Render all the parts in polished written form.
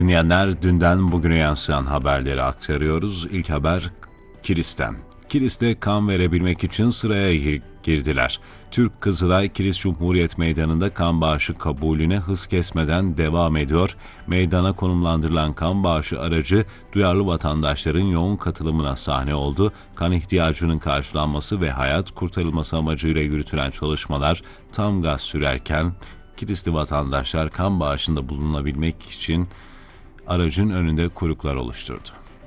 Dinleyenler, dünden bugüne yansıyan haberleri aktarıyoruz. İlk haber Kilis'ten. Kilis'te kan verebilmek için sıraya girdiler. Türk Kızılay Kilis Cumhuriyet Meydanı'nda kan bağışı kabulüne hız kesmeden devam ediyor. Meydana konumlandırılan kan bağışı aracı duyarlı vatandaşların yoğun katılımına sahne oldu. Kan ihtiyacının karşılanması ve hayat kurtarılması amacıyla yürütülen çalışmalar tam gaz sürerken Kilisli vatandaşlar kan bağışında bulunabilmek için aracın önünde kuyruklar oluşturdu.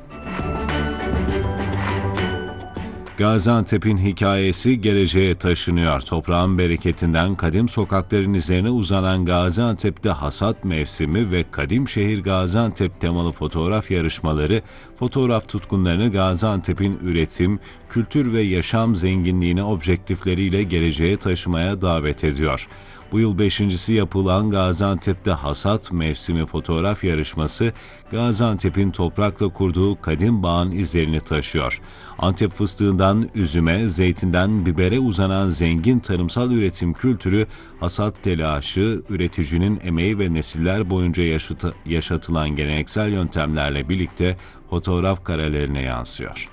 Gaziantep'in hikayesi geleceğe taşınıyor. Toprağın bereketinden kadim sokakların üzerine uzanan Gaziantep'te hasat mevsimi ve Kadim Şehir Gaziantep temalı fotoğraf yarışmaları, fotoğraf tutkunlarını Gaziantep'in üretim, kültür ve yaşam zenginliğini objektifleriyle geleceğe taşımaya davet ediyor. Bu yıl 5.'si yapılan Gaziantep'te hasat mevsimi fotoğraf yarışması, Gaziantep'in toprakla kurduğu kadim bağın izlerini taşıyor. Antep fıstığından üzüme, zeytinden bibere uzanan zengin tarımsal üretim kültürü, hasat telaşı, üreticinin emeği ve nesiller boyunca yaşatılan geleneksel yöntemlerle birlikte fotoğraf karelerine yansıyor.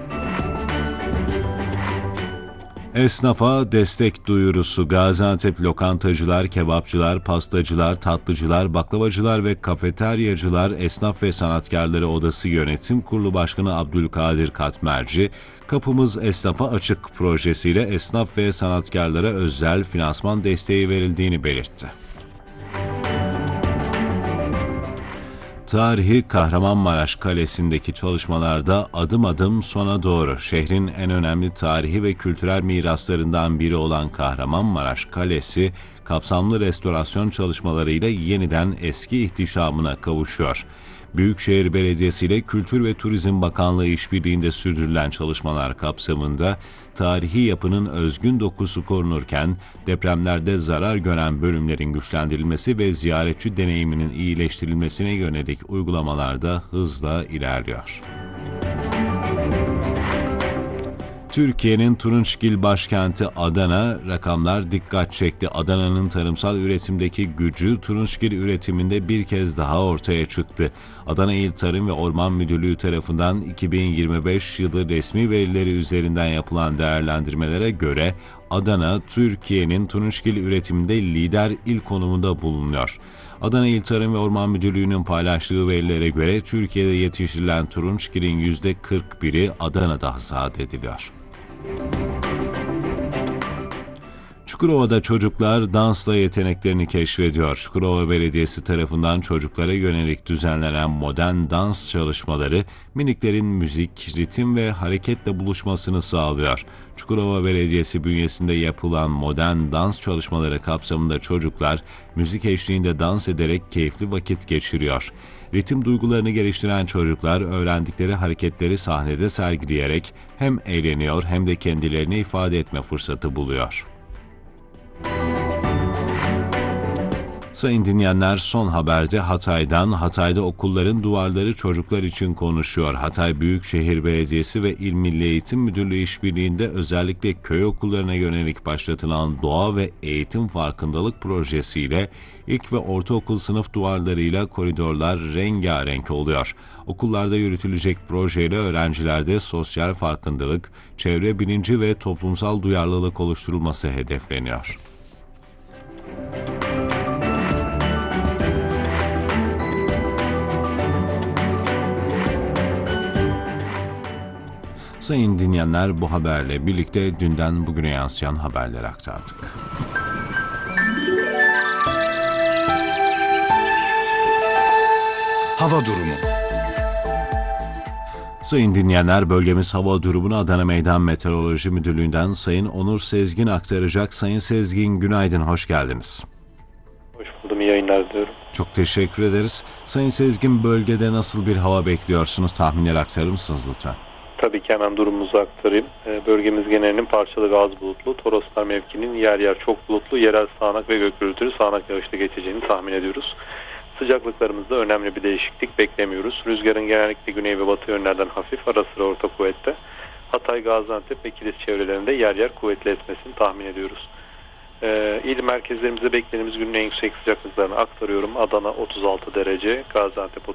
Esnafa destek duyurusu. Gaziantep lokantacılar, kebapçılar, pastacılar, tatlıcılar, baklavacılar ve kafeteryacılar Esnaf ve Sanatkarları Odası Yönetim Kurulu Başkanı Abdülkadir Katmerci, "Kapımız Esnafa Açık" projesiyle esnaf ve sanatkarlara özel finansman desteği verildiğini belirtti. Tarihi Kahramanmaraş Kalesi'ndeki çalışmalarda adım adım sona doğru. Şehrin en önemli tarihi ve kültürel miraslarından biri olan Kahramanmaraş Kalesi, kapsamlı restorasyon çalışmalarıyla yeniden eski ihtişamına kavuşuyor. Büyükşehir Belediyesi ile Kültür ve Turizm Bakanlığı işbirliğinde sürdürülen çalışmalar kapsamında tarihi yapının özgün dokusu korunurken depremlerde zarar gören bölümlerin güçlendirilmesi ve ziyaretçi deneyiminin iyileştirilmesine yönelik uygulamalar da hızla ilerliyor. Türkiye'nin Turunçgil başkenti Adana, rakamlar dikkat çekti. Adana'nın tarımsal üretimdeki gücü turunçgil üretiminde bir kez daha ortaya çıktı. Adana İl Tarım ve Orman Müdürlüğü tarafından 2025 yılı resmi verileri üzerinden yapılan değerlendirmelere göre Adana, Türkiye'nin turunçgil üretiminde lider il konumunda bulunuyor. Adana İl Tarım ve Orman Müdürlüğü'nün paylaştığı verilere göre Türkiye'de yetiştirilen turunçgilin %41'i Adana'da hasat ediliyor. Çukurova'da çocuklar dansla yeteneklerini keşfediyor. Çukurova Belediyesi tarafından çocuklara yönelik düzenlenen modern dans çalışmaları, miniklerin müzik, ritim ve hareketle buluşmasını sağlıyor. Çukurova Belediyesi bünyesinde yapılan modern dans çalışmaları kapsamında çocuklar, müzik eşliğinde dans ederek keyifli vakit geçiriyor. Ritim duygularını geliştiren çocuklar, öğrendikleri hareketleri sahnede sergileyerek hem eğleniyor hem de kendilerini ifade etme fırsatı buluyor. Sayın dinleyenler, son haberde Hatay'dan. Hatay'da okulların duvarları çocuklar için konuşuyor. Hatay Büyükşehir Belediyesi ve İl Milli Eğitim Müdürlüğü işbirliğinde özellikle köy okullarına yönelik başlatılan doğa ve eğitim farkındalık projesiyle ilk ve ortaokul sınıf duvarlarıyla koridorlar rengarenk oluyor. Okullarda yürütülecek projeyle öğrencilerde sosyal farkındalık, çevre bilinci ve toplumsal duyarlılık oluşturulması hedefleniyor. Sayın dinleyenler, bu haberle birlikte dünden bugüne yansıyan haberleri aktardık. Hava durumu. Sayın dinleyenler, bölgemiz hava durumunu Adana Meydan Meteoroloji Müdürlüğü'nden Sayın Onur Sezgin aktaracak. Sayın Sezgin, günaydın, hoş geldiniz. Hoş buldum, iyi yayınlar diliyorum. Çok teşekkür ederiz. Sayın Sezgin, bölgede nasıl bir hava bekliyorsunuz? Tahminleri aktarır mısınız lütfen? Tabii ki hemen durumumuzu aktarayım. Bölgemiz genelinin parçalı ve az bulutlu. Toroslar mevkinin yer yer çok bulutlu, yerel sağanak ve gök gürültülü sağanak yağışlı geçeceğini tahmin ediyoruz. Sıcaklıklarımızda önemli bir değişiklik beklemiyoruz. Rüzgarın genellikle güney ve batı yönlerden hafif, ara sıra orta kuvvette. Hatay, Gaziantep ve Kilis çevrelerinde yer yer kuvvetli esmesini tahmin ediyoruz. İl merkezlerimizde beklediğimiz günün en yüksek sıcaklıklarını aktarıyorum. Adana 36 derece, Gaziantep